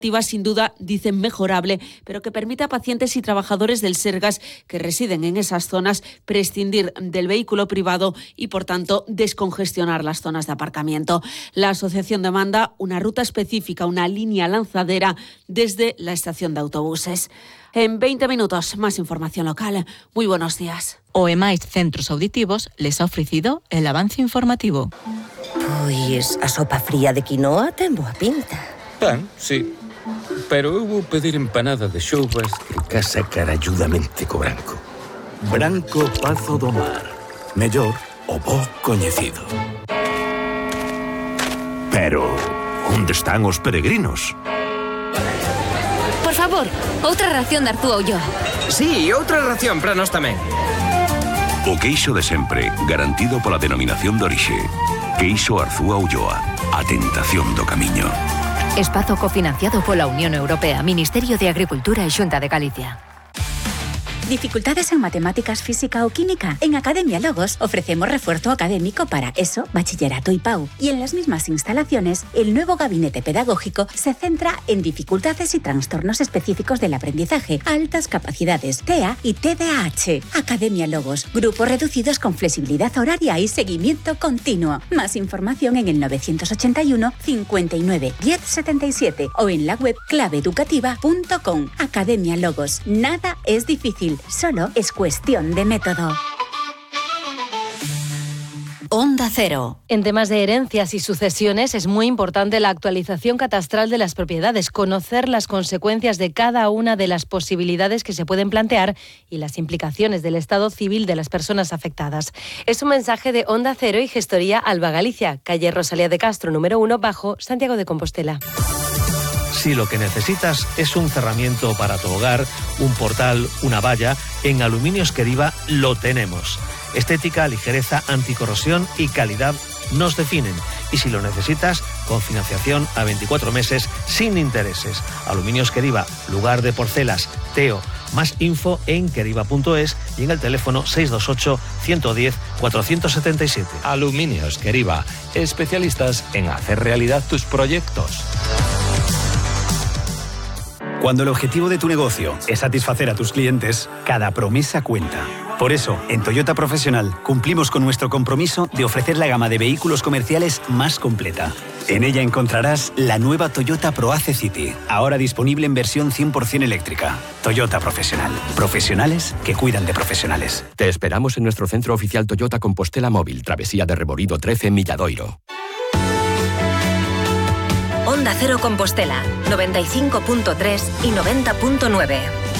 sin duda, dicen mejorable, pero que permite a pacientes y trabajadores del Sergas que residen en esas zonas prescindir del vehículo privado y, por tanto, descongestionar las zonas de aparcamiento. La asociación demanda una ruta específica, una línea lanzadera desde la estación de autobuses. En 20 minutos, más información local. Muy buenos días. OEMAIS Centros Auditivos les ha ofrecido el avance informativo. Pois a sopa fría de quinoa ten boa pinta. Pan, sí. Pero eu vou pedir empanada de xoubas que casa caralludamente co branco. Branco Pazo do Mar. Mellor o bo coñecido. Pero, onde están os peregrinos? Por favor, outra ración de Arzúa Ulloa. Sí, outra ración para nós tamén. O queixo de sempre, garantido pola denominación de orixe. Queixo Arzúa Ulloa. A tentación do camiño. Espazo cofinanciado pola Unión Europea, Ministerio de Agricultura e Xunta de Galicia. ¿Dificultades en matemáticas, física o química? En Academia Logos ofrecemos refuerzo académico para ESO, bachillerato y PAU. Y en las mismas instalaciones, el nuevo gabinete pedagógico se centra en dificultades y trastornos específicos del aprendizaje, altas capacidades, TEA y TDAH. Academia Logos, grupos reducidos con flexibilidad horaria y seguimiento continuo. Más información en el 981 59 10 77 o en la web claveeducativa.com. Academia Logos. Nada es difícil. Solo es cuestión de método. Onda Cero. En temas de herencias y sucesiones es muy importante la actualización catastral de las propiedades, conocer las consecuencias de cada una de las posibilidades que se pueden plantear y las implicaciones del estado civil de las personas afectadas. Es un mensaje de Onda Cero y Gestoría Alba Galicia, calle Rosalía de Castro, número 1, bajo Santiago de Compostela. Si lo que necesitas es un cerramiento para tu hogar, un portal, una valla, en Aluminios Queriva lo tenemos. Estética, ligereza, anticorrosión y calidad nos definen. Y si lo necesitas, con financiación a 24 meses sin intereses. Aluminios Queriva, lugar de porcelas, Teo. Más info en queriva.es y en el teléfono 628 110 477. Aluminios Queriva, especialistas en hacer realidad tus proyectos. Cuando el objetivo de tu negocio es satisfacer a tus clientes, cada promesa cuenta. Por eso, en Toyota Profesional cumplimos con nuestro compromiso de ofrecer la gama de vehículos comerciales más completa. En ella encontrarás la nueva Toyota ProAce City, ahora disponible en versión 100% eléctrica. Toyota Profesional. Profesionales que cuidan de profesionales. Te esperamos en nuestro centro oficial Toyota Compostela Móvil, Travesía de Reborido 13, Milladoiro. Onda Cero Compostela, 95.3 y 90.9.